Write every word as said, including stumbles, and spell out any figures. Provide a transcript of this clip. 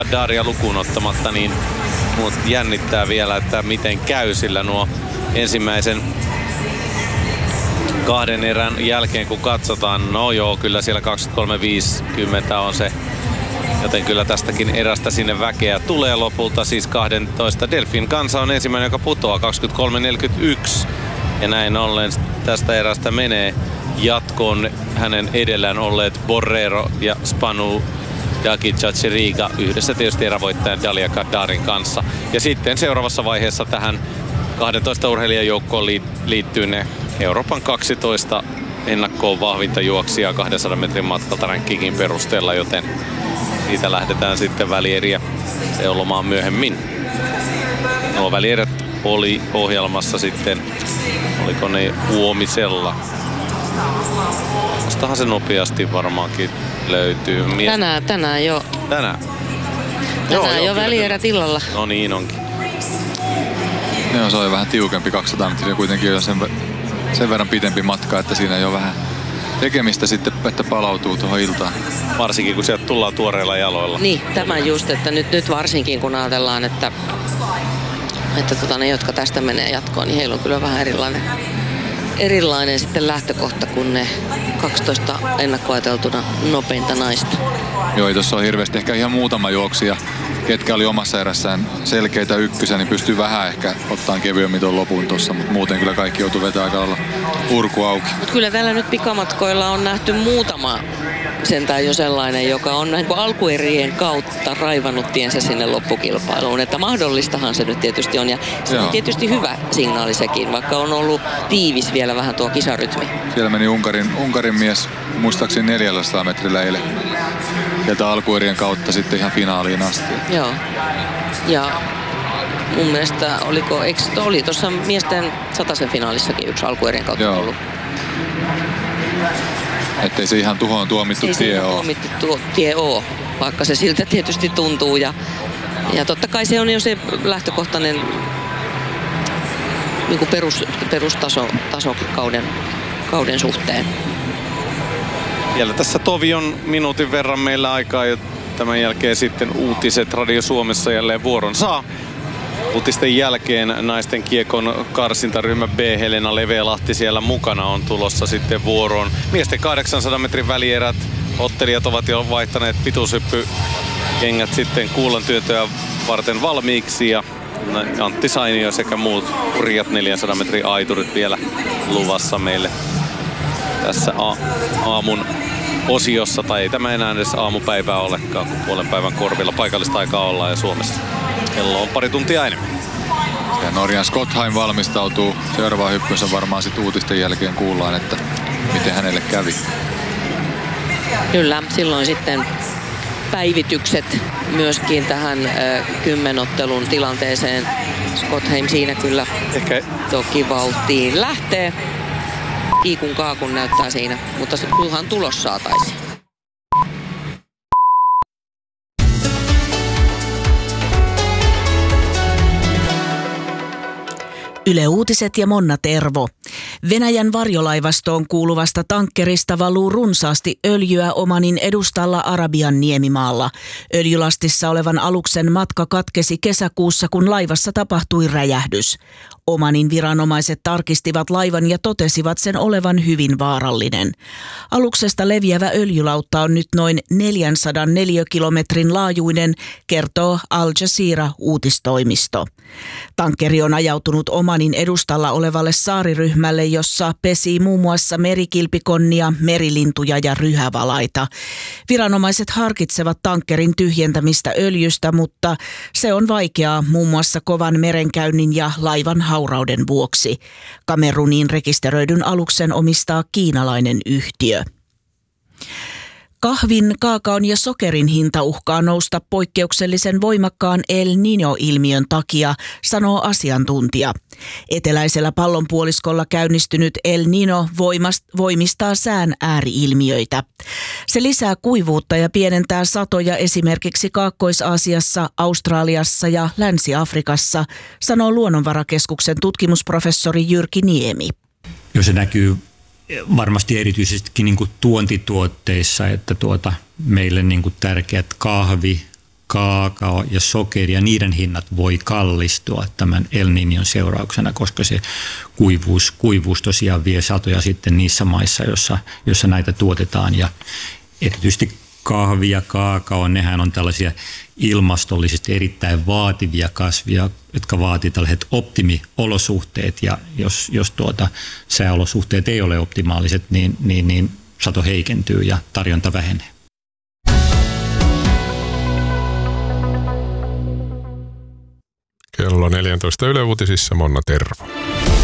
Daria lukuun ottamatta, niin mut jännittää vielä, että miten käy, sillä nuo ensimmäisen kahden erän jälkeen kun katsotaan, no joo, kyllä siellä kaksikymmentäkolme viisikymmentä on se, joten kyllä tästäkin erästä sinne väkeä tulee lopulta, siis kaksitoista. Delfin Kansa on ensimmäinen, joka putoaa kaksikymmentäkolme neljäkymmentäyksi, ja näin ollen tästä erästä menee jatkoon hänen edellään olleet Borrero ja Spanu Dakic-Chachiriga yhdessä tietysti erävoittajan Dalia Kadarin kanssa. Ja sitten seuraavassa vaiheessa tähän kaksitoista urheilijajoukkoon liittyy ne Euroopan kaksitoista ennakkoon vahvinta juoksijaa kahdensadan metrin matkalta rankingin perusteella, joten siitä lähdetään sitten välieriä seulomaan myöhemmin. Nuo välierät oli ohjelmassa sitten, oliko ne huomisella? Vastahan se nopeasti varmaankin löytyy. Mies... Tänään, tänään jo. Tänään? Tänään joo, jo joo, välierät illalla. No niin onkin. Joo, se oli vähän tiukempi, kaksisataa metriä kuitenkin jo sen, sen verran pitempi matka, että siinä ei ole vähän tekemistä sitten, että palautuu tuohon iltaan. Varsinkin kun sieltä tullaan tuoreilla jaloilla. Niin, tämä just, että nyt, nyt varsinkin kun ajatellaan, että, että tota, ne, jotka tästä menee jatkoon, niin heillä on kyllä vähän erilainen, erilainen sitten lähtökohta kuin ne kaksitoista ennakkoajateltuna nopeinta naista. Joo, ei tuossa on hirveästi ehkä ihan muutama juoksija, ketkä oli omassa erässään selkeitä ykkösiä, niin pystyy vähän ehkä ottaa kevyemmin tuon lopun tuossa, mutta muuten kyllä kaikki joutuu vetämään aika lailla urku auki. Mut kyllä täällä nyt pikamatkoilla on nähty muutama sentään jo sellainen, joka on näin kuin alkuerien kautta raivannut tiensä sinne loppukilpailuun, että mahdollistahan se nyt tietysti on, ja se on tietysti hyvä signaali sekin, vaikka on ollut tiivis vielä vähän tuo kisarytmi. Siellä meni Unkarin, Unkarin mies muistaakseni neljäsataa metrillä eilen. Sieltä alkuerien kautta sitten ihan finaaliin asti. Joo. Ja mun mielestä oliko, eikö, oli tuossa miesten satasen finaalissakin yksi alkuerien kautta Joo. ollut. Ettei se ihan tuhoon tuomittu Ei tie ole. tuomittu tuo, tie ole, vaikka se siltä tietysti tuntuu. Ja, ja totta kai se on jo se lähtökohtainen niin kuin perus, perustaso taso kauden, kauden suhteen. Vielä tässä Tovion minuutin verran meillä aikaa, ja tämän jälkeen sitten uutiset Radio Suomessa jälleen vuoron saa. Uutisten jälkeen naisten kiekon karsintaryhmä B, Helena Levelahti siellä mukana, on tulossa sitten vuoroon. Miesten kahdeksansadan metrin välierät, ottelijat ovat jo vaihtaneet pituushyppykengät sitten kuulantyöntöä varten valmiiksi, ja Antti Sainio sekä muut hurjat neljänsadan metrin aiturit vielä luvassa meille tässä a- aamun osiossa, tai ei tämä enää edes aamupäivää olekaan, kun puolen päivän korvilla paikallista aikaa ollaan ja Suomessa kello on pari tuntia enemmän. Ja Norjan Skottheim valmistautuu seuraavaan hyppynsä, varmaan sitten uutisten jälkeen kuullaan, että miten hänelle kävi. Kyllä, silloin sitten päivitykset myöskin tähän äh, kymmenottelun tilanteeseen. Skottheim siinä kyllä Ehkä... toki vauhtiin lähtee. Kiikun kaakun näyttää siinä, mutta kunhan tulos saataisiin. Yle Uutiset ja Monna Tervo. Venäjän varjolaivastoon kuuluvasta tankkerista valuu runsaasti öljyä Omanin edustalla Arabian niemimaalla. Öljylastissa olevan aluksen matka katkesi kesäkuussa, kun laivassa tapahtui räjähdys. Omanin viranomaiset tarkistivat laivan ja totesivat sen olevan hyvin vaarallinen. Aluksesta leviävä öljylautta on nyt noin neljäsataa neliökilometrin laajuinen, kertoo Al Jazeera-uutistoimisto. Tankkeri on ajautunut Omanin edustalla olevalle saariryhmälle, jossa pesii muun muassa merikilpikonnia, merilintuja ja ryhävalaita. Viranomaiset harkitsevat tankkerin tyhjentämistä öljystä, mutta se on vaikeaa muun muassa kovan merenkäynnin ja laivan haurauden vuoksi. Kameruniin rekisteröidyn aluksen omistaa kiinalainen yhtiö. Kahvin, kaakaon ja sokerin hinta uhkaa nousta poikkeuksellisen voimakkaan El Niño-ilmiön takia, sanoo asiantuntija. Eteläisellä pallonpuoliskolla käynnistynyt El Niño voimistaa sään ääriilmiöitä. Se lisää kuivuutta ja pienentää satoja esimerkiksi Kaakkois-Aasiassa, Australiassa ja Länsi-Afrikassa, sanoo Luonnonvarakeskuksen tutkimusprofessori Jyrki Niemi. Jos se näkyy varmasti erityisestikin niin kuin tuontituotteissa, että tuota, meille niin kuin tärkeät kahvi, kaakao ja sokeri ja niiden hinnat voi kallistua tämän El Niñon seurauksena, koska se kuivuus, kuivuus tosiaan vie satoja sitten niissä maissa, jossa, jossa näitä tuotetaan. Ja erityisesti kahvi ja kaakao, nehän on tällaisia ilmastollisesti erittäin vaativia kasvia, jotka vaatii tällaiset optimiolosuhteet, ja jos, jos tuota sääolosuhteet ei ole optimaaliset, niin, niin, niin sato heikentyy ja tarjonta vähenee. Kello neljätoista Yle Uutisissa Monna Tervo.